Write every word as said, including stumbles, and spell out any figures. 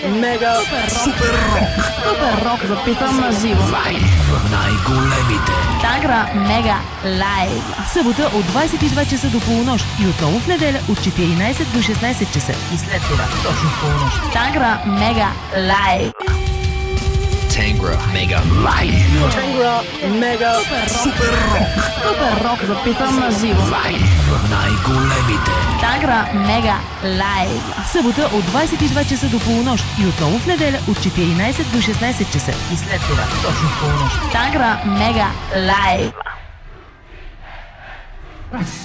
Мега Супер Рок. Супер рок, записан на живо. Най-големите. Тангра Мега Лайв. Събота от двадесет и два часа до полунощ и отново в неделя от четиринадесет до шестнадесет часа. И след това, точно в полунощ. Тангра Мега Лайв. Tangra Mega Live. Тангра Мега Супер Рок. Супер рок, записан на живо. Най-големите. Тангра Мега Лайв. Събота от двадесет и два часа до полунощ и отново в неделя от четиринадесет до шестнадесет часа. И след това, точно в полунощ. Тангра Мега Лайв.